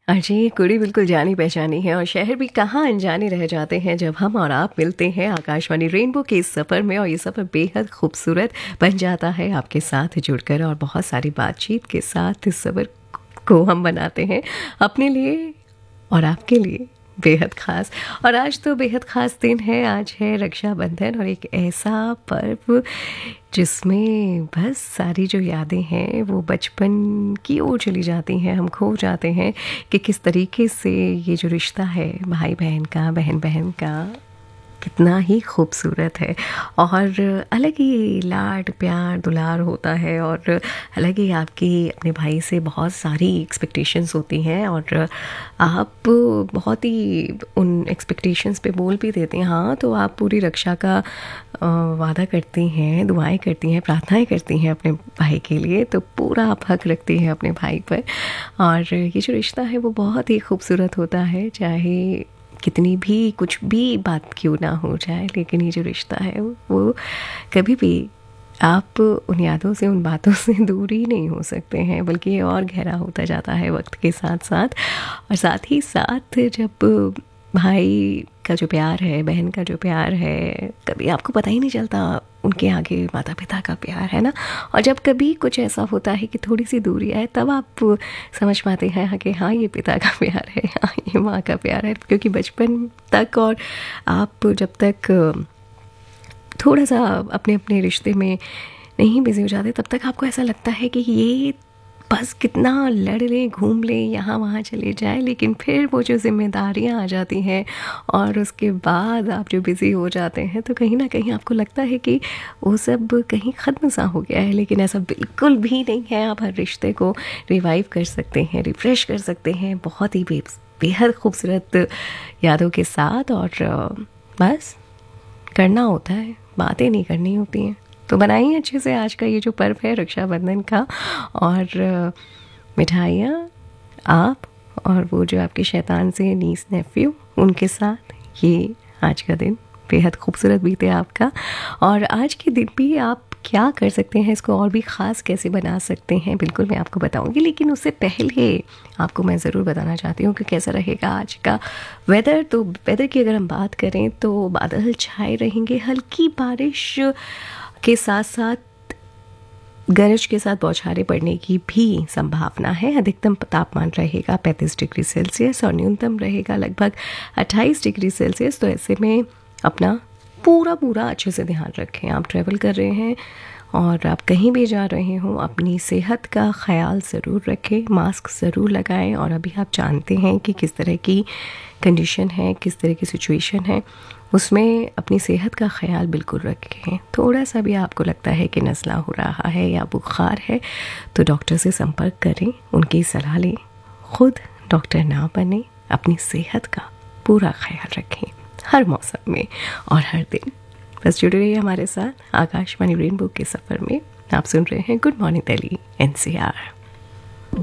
जी, कुड़ी बिल्कुल जानी-पहचानी है और शहर भी कहाँ अनजाने रह जाते हैं जब हम और आप मिलते हैं आकाशवाणी रेनबो के इस सफ़र में, और ये सफ़र बेहद खूबसूरत बन जाता है आपके साथ जुड़कर, और बहुत सारी बातचीत के साथ इस सफ़र को हम बनाते हैं अपने लिए और आपके लिए बेहद ख़ास। और आज तो बेहद ख़ास दिन है, आज है रक्षाबंधन, और एक ऐसा पर्व जिसमें बस सारी जो यादें हैं वो बचपन की ओर चली जाती हैं। हम खो जाते हैं कि किस तरीके से ये जो रिश्ता है भाई बहन का, बहन बहन का, कितना ही खूबसूरत है, और अलग ही लाड प्यार दुलार होता है, और अलग ही आपकी अपने भाई से बहुत सारी एक्सपेक्टेशंस होती हैं, और आप बहुत ही उन एक्सपेक्टेशंस पे बोल भी देते हैं। हाँ, तो आप पूरी रक्षा का वादा करती हैं, दुआएं करती हैं, प्रार्थनाएं करती हैं अपने भाई के लिए, तो पूरा आप हक रखती हैं अपने भाई पर। और ये जो रिश्ता है वो बहुत ही खूबसूरत होता है, चाहे कितनी भी कुछ भी बात क्यों ना हो जाए, लेकिन ये जो रिश्ता है वो कभी भी आप उन यादों से, उन बातों से दूर ही नहीं हो सकते हैं, बल्कि ये और गहरा होता जाता है वक्त के साथ साथ। और साथ ही साथ जब भाई का जो प्यार है, बहन का जो प्यार है, कभी आपको पता ही नहीं चलता उनके आगे माता पिता का प्यार है ना। और जब कभी कुछ ऐसा होता है कि थोड़ी सी दूरी आए, तब आप समझ पाते हैं कि हाँ, ये पिता का प्यार है, हाँ, ये माँ का प्यार है। क्योंकि बचपन तक और आप जब तक थोड़ा सा अपने अपने रिश्ते में नहीं बिजी हो जाते, तब तक आपको ऐसा लगता है कि ये बस कितना लड़ लें, घूम लें, यहाँ वहाँ चले जाएं, लेकिन फिर वो जो जिम्मेदारियाँ आ जाती हैं और उसके बाद आप जो बिज़ी हो जाते हैं, तो कहीं ना कहीं आपको लगता है कि वो सब कहीं ख़त्म सा हो गया है। लेकिन ऐसा बिल्कुल भी नहीं है। आप हर रिश्ते को रिवाइव कर सकते हैं, रिफ्रेश कर सकते हैं बहुत ही बेहद खूबसूरत यादों के साथ। और बस करना होता है, बातें नहीं करनी होती हैं। तो बनाइए अच्छे से आज का ये जो पर्व है रक्षाबंधन का, और मिठाइयाँ आप और वो जो आपके शैतान से नीस नेफ्यू, उनके साथ ये आज का दिन बेहद खूबसूरत बीते आपका। और आज के दिन भी आप क्या कर सकते हैं, इसको और भी ख़ास कैसे बना सकते हैं, बिल्कुल मैं आपको बताऊंगी। लेकिन उससे पहले आपको मैं ज़रूर बताना चाहती हूँ कि कैसा रहेगा आज का वेदर। तो वेदर की अगर हम बात करें तो बादल छाए रहेंगे, हल्की बारिश के साथ साथ गरज के साथ बौछारें पड़ने की भी संभावना है। अधिकतम तापमान रहेगा 35 डिग्री सेल्सियस और न्यूनतम रहेगा लगभग 28 डिग्री सेल्सियस। तो ऐसे में अपना पूरा अच्छे से ध्यान रखें। आप ट्रैवल कर रहे हैं और आप कहीं भी जा रहे हो, अपनी सेहत का ख्याल ज़रूर रखें, मास्क ज़रूर लगाएं। और अभी आप जानते हैं कि किस तरह की कंडीशन है, किस तरह की सिचुएशन है, उसमें अपनी सेहत का ख्याल बिल्कुल रखें। थोड़ा सा भी आपको लगता है कि नज़ला हो रहा है या बुखार है, तो डॉक्टर से संपर्क करें, उनकी सलाह लें। खुद डॉक्टर ना बने, अपनी सेहत का पूरा ख्याल रखें हर मौसम में और हर दिन। बस जुड़े रहिए हमारे साथ आकाशवाणी रेनबो के सफ़र में। आप सुन रहे हैं गुड मॉर्निंग दिल्ली NCR।